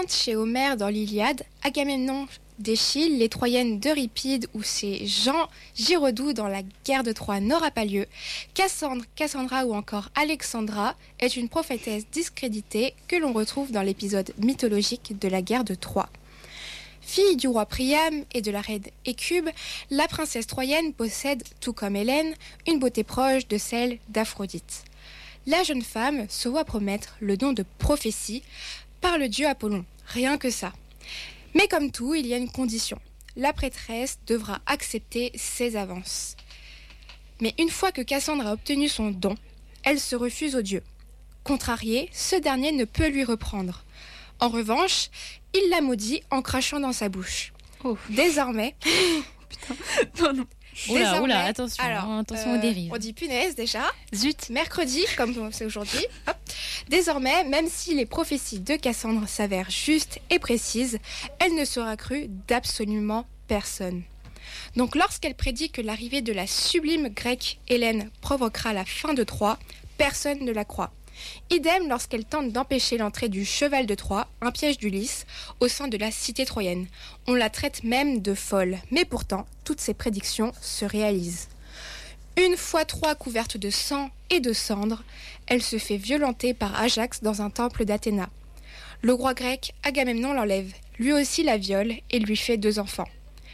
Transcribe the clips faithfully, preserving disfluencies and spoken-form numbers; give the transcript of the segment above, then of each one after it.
présente chez Homère dans l'Iliade, Agamemnon d'Échille, les Troyennes d'Euripide ou ces Jean Giraudoux dans la guerre de Troie n'aura pas lieu, Cassandre, Cassandra ou encore Alexandra est une prophétesse discréditée que l'on retrouve dans l'épisode mythologique de la guerre de Troie. Fille du roi Priam et de la reine Écube, la princesse troyenne possède, tout comme Hélène, une beauté proche de celle d'Aphrodite. La jeune femme se voit promettre le don de prophétie par le dieu Apollon, rien que ça. Mais comme tout, il y a une condition. La prêtresse devra accepter ses avances. Mais une fois que Cassandre a obtenu son don, elle se refuse au dieu. Contrarié, ce dernier ne peut lui reprendre. En revanche, il la maudit en crachant dans sa bouche. Oh. Désormais... Putain, non, non. Oula, oula, attention, alors, attention euh, aux dérives. On dit punaise déjà. Zut. Mercredi, comme c'est aujourd'hui. Hop. Désormais, même si les prophéties de Cassandre s'avèrent justes et précises, elle ne sera crue d'absolument personne. Donc lorsqu'elle prédit que l'arrivée de la sublime grecque Hélène provoquera la fin de Troie, personne ne la croit. Idem lorsqu'elle tente d'empêcher l'entrée du cheval de Troie, un piège d'Ulysse, au sein de la cité troyenne. On la traite même de folle, mais pourtant, toutes ces prédictions se réalisent. Une fois Troie couverte de sang et de cendres, elle se fait violenter par Ajax dans un temple d'Athéna. Le roi grec Agamemnon l'enlève, lui aussi la viole et lui fait deux enfants.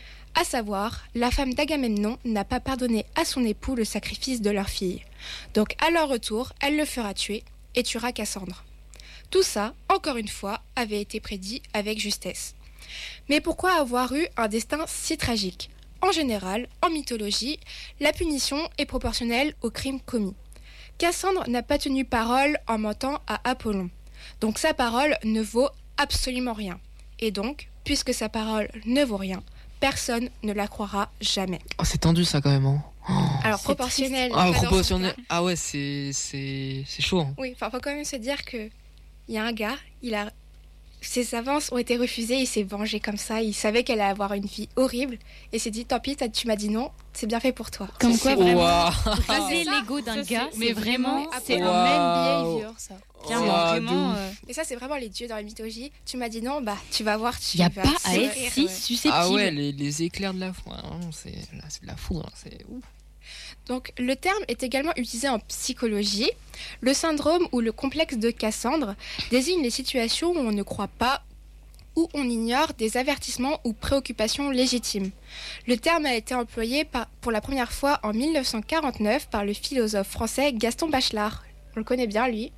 À savoir, la femme d'Agamemnon n'a pas pardonné à son époux le sacrifice de leur fille. Donc à leur retour, elle le fera tuer et tuera Cassandre. Tout ça, encore une fois, avait été prédit avec justesse. Mais pourquoi avoir eu un destin si tragique ? En général, en mythologie, la punition est proportionnelle au crime commis. Cassandre n'a pas tenu parole en mentant à Apollon. Donc sa parole ne vaut absolument rien. Et donc, puisque sa parole ne vaut rien, personne ne la croira jamais. Oh, c'est tendu ça quand même. Hein. Oh, Alors proportionnel. ah, proportionnel. Ah ouais, c'est c'est c'est chaud. Hein. Oui, enfin faut quand même se dire que il y a un gars, il a ses avances ont été refusées, il s'est vengé comme ça, il savait qu'elle allait avoir une vie horrible et s'est dit tant pis, tu m'as dit non, c'est bien fait pour toi. Comme quoi vraiment wow. raser l'ego d'un ça, gars, c'est, mais vraiment vraiment c'est wow. un même behavior ça. Clairement, Wow, vraiment. Euh... Et ça c'est vraiment les dieux dans la mythologie. Tu m'as dit non, bah tu vas voir, tu y a vas pas à souffrir, être si ouais. susceptible. Ah ouais, les, les éclairs de la foudre, c'est là, c'est de la foudre, c'est ouf. Donc, le terme est également utilisé en psychologie. Le syndrome ou le complexe de Cassandre désigne les situations où on ne croit pas, où on ignore des avertissements ou préoccupations légitimes. Le terme a été employé par, pour la première fois en mille neuf cent quarante-neuf par le philosophe français Gaston Bachelard. On le connaît bien, lui.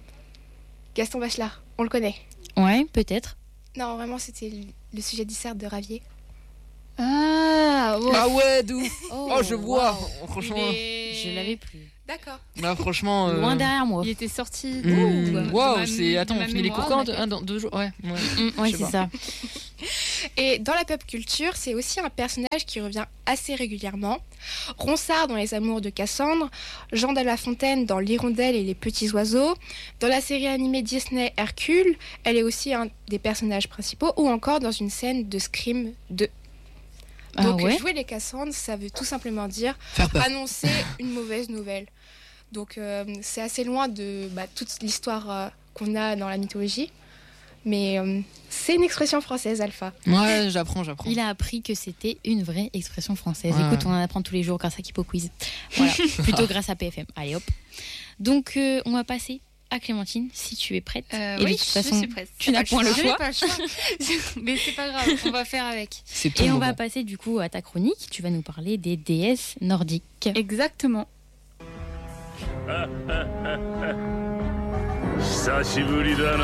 Gaston Bachelard, on le connaît. Ouais, peut-être. Non, vraiment, c'était le, le sujet dissert de Ravier. Ah, oh. Ah ouais, d'où Oh, oh, je vois. wow. Franchement, est... Je l'avais plus. D'accord. là, franchement. Euh... Loin derrière moi. Il était sorti. Mmh, Waouh, c'est. Attends, on finit les cours quand de... hein, dans deux jours. Ouais, ouais. Mmh, ouais, c'est ça. Et dans la pop culture, c'est aussi un personnage qui revient assez régulièrement. Ronsard dans Les Amours de Cassandre, Jean de La Fontaine dans L'Hirondelle et les Petits Oiseaux, dans la série animée Disney Hercule, elle est aussi un des personnages principaux, ou encore dans une scène de Scream deux. Donc ah ouais jouer les Cassandres, ça veut tout simplement dire Faire peur. annoncer une mauvaise nouvelle. Donc euh, c'est assez loin de bah, toute l'histoire euh, qu'on a dans la mythologie. Mais euh, c'est une expression française, Alpha. Ouais, j'apprends, j'apprends. Il a appris que c'était une vraie expression française. Ouais. Écoute, on en apprend tous les jours grâce à Kipo Quiz. Voilà, plutôt grâce à P F M. Allez hop. Donc euh, on va passer à Clémentine, si tu es prête. Euh, Et oui, de toute façon, je suis prête. tu n'as Pas point le le choix. choix. Pas le choix. Mais c'est pas grave, on va faire avec. C'est tout Et on moment. va passer du coup à ta chronique. Tu vas nous parler des déesses nordiques. Exactement. 久しぶりだな